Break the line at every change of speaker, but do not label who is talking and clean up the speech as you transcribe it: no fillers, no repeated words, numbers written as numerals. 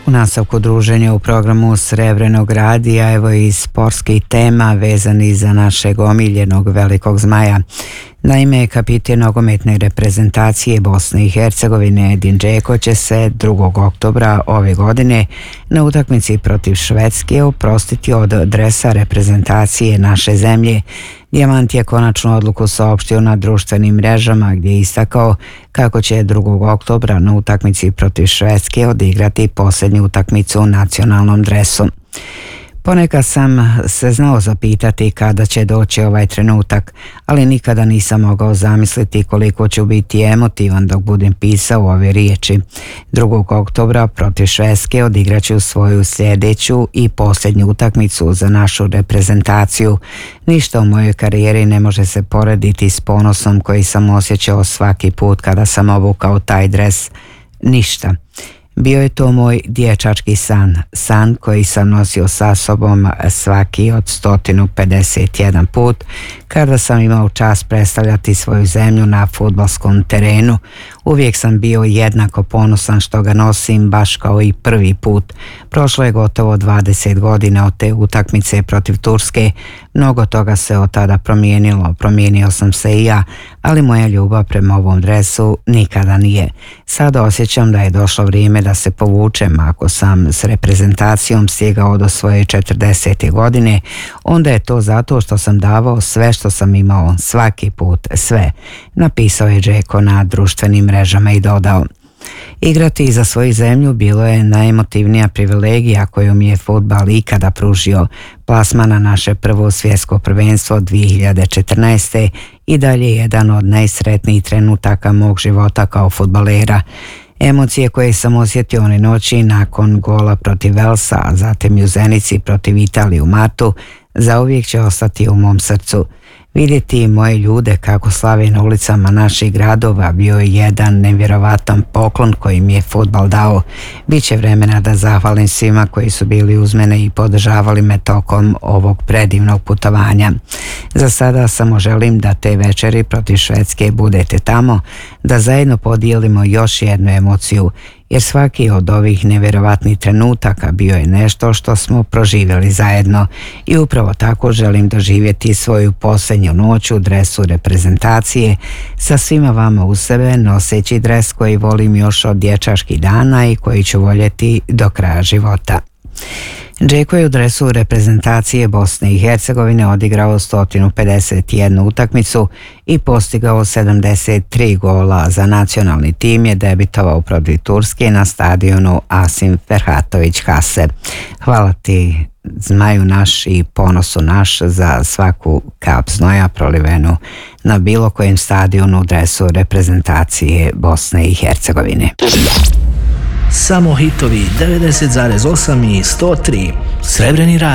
U nastavku druženja u programu Srebrenog radija, evo i sportskih tema vezani za našeg omiljenog velikog zmaja. Naime, kapiten nogometne reprezentacije Bosne i Hercegovine Edin Džeko će se 2. oktobra ove godine na utakmici protiv Švedske oprostiti od dresa reprezentacije naše zemlje. Dijamant je konačnu odluku saopštio na društvenim mrežama gdje je istakao kako će 2. oktobra na utakmici protiv Švedske odigrati posljednju utakmicu u nacionalnom dresu. Ponekad sam se znao zapitati kada će doći ovaj trenutak, ali nikada nisam mogao zamisliti koliko ću biti emotivan dok budem pisao ove riječi. 2. oktobra protiv Švedske odigraću svoju sljedeću i posljednju utakmicu za našu reprezentaciju. Ništa u mojoj karijeri ne može se porediti s ponosom koji sam osjećao svaki put kada sam obukao taj dres. Ništa. Bio je to moj dječački san koji sam nosio sa sobom svaki od 151 put kada sam imao čast predstavljati svoju zemlju na fudbalskom terenu. Uvijek sam bio jednako ponosan što ga nosim baš kao i prvi put. Prošlo je gotovo 20 godina od te utakmice protiv Turske. Mnogo toga se od tada promijenilo. Promijenio sam se i ja, ali moja ljubav prema ovom dresu nikada nije. Sada osjećam da je došlo vrijeme da se povučem. Ako sam s reprezentacijom stigao do svoje 40. godine, onda je to zato što sam davao sve što sam imao, svaki put, sve. Napisao je Džeko na društvenim mrežama i dodao: igrati za svoju zemlju bilo je najemotivnija privilegija koju mi je fudbal ikada pružio. Plasman na naše prvo svjetsko prvenstvo 2014. i dalje jedan od najsretnijih trenutaka mog života kao fudbalera. Emocije koje sam osjetio one noći nakon gola protiv Velsa, a zatim i u Zenici protiv Italije u martu, zauvijek će ostati u mom srcu. Vidjeti moje ljude kako slave na ulicama naših gradova bio je jedan nevjerovatan poklon koji mi je fudbal dao. Biće vremena da zahvalim svima koji su bili uz mene i podržavali me tokom ovog predivnog putovanja. Za sada samo želim da te večeri protiv Švedske budete tamo, da zajedno podijelimo još jednu emociju, jer svaki od ovih nevjerovatnih trenutaka bio je nešto što smo proživjeli zajedno i upravo tako želim doživjeti svoju posljednju noć u dresu reprezentacije sa svima vama uz sebe, noseći dres koji volim još od dječačkih dana i koji ću voljeti do kraja života. Džeko je u dresu reprezentacije Bosne i Hercegovine odigrao 151 utakmicu i postigao 73 gola. Za nacionalni tim je debitovao protiv Turske na stadionu Asim Ferhatović Hase. Hvala ti, zmaju naš i ponosu naš, za svaku kap znoja prolivenu na bilo kojem stadionu u dresu reprezentacije Bosne i Hercegovine.
Samo hitovi 90,8 i 103. Srebreni radio.